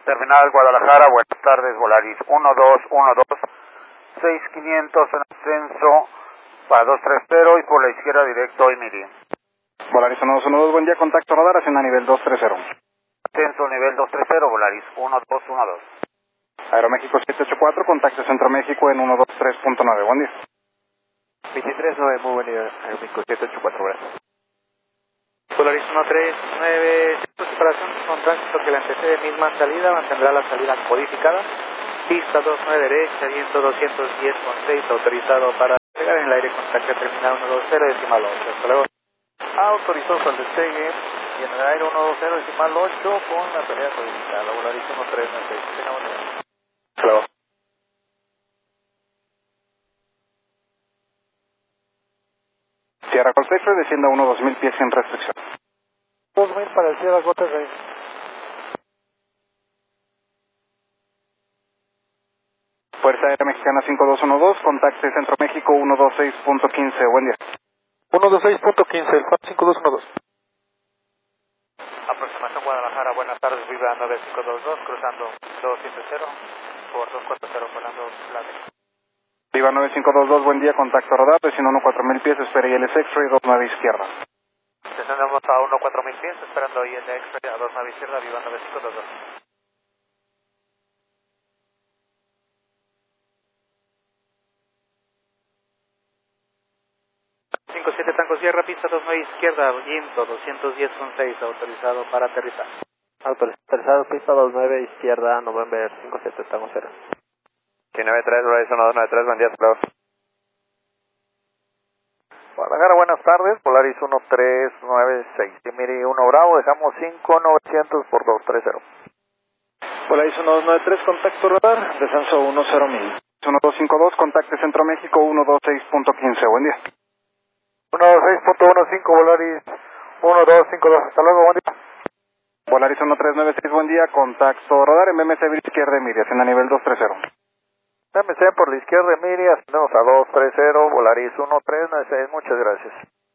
Terminal Guadalajara, buenas tardes, Volaris 1212, 6500 en ascenso para 230 y por la izquierda directo Emiri. Volaris 1212, buen día, contacto radar, ascienda a nivel 230. Ascenso nivel 230, Volaris 1212. Aeroméxico 784, contacto Centro México en 123.9, buen día. 239, muy buen día, Aeroméxico 784, gracias. Volaris 139, separación con tránsito que le antecede, misma salida, mantendrá la salida codificada. Pista 29 derecha, viento 210.6, autorizado para despegar en el aire, contacto terminal 120, decimal 8. Hasta luego. Autorizado para el despegue y en el aire 120, decimal 8 con la salida codificada. Volaris 1396, tenga buen día. Hasta luego. Sierra Colpexo, descienda a 2000 pies sin restricción. 2000 para el Sierra Gotes Rey. Fuerza Aérea Mexicana 5212, contacte Centro México 126.15, buen día. 126.15, el FAB 5212. Aproximación Guadalajara, buenas tardes, Viva 9522, cruzando 270 por 240, volando Plate. Viva 9522, buen día, contacto radar, descienda 4000 pies, espera ILS X-Ray 29 izquierda. Descendemos a 14000 pies, esperando ILS X-Ray a 29 izquierda, Viva 9522. 57 Tango Sierra, pista 29 izquierda, viento 210.6, autorizado para aterrizar. Autorizado, pista 29 izquierda, November 57 Tango Sierra. 93, Volaris 1293, buen día, hasta luego. Guadalajara, buenas tardes, Volaris 1396, Emiri 1 Bravo, dejamos 5900 por 230. Volaris 1293, contacto radar, descenso 10000. 1252, contacte Centro México 126.15, buen día. 16.15, Volaris 1252, hasta luego, buen día. Volaris 1396, buen día, contacto radar en BMC izquierda Emiri, ascienda a nivel 230. MCM por la izquierda, Emiri, ascendemos a 230, Volaris 1396, muchas gracias.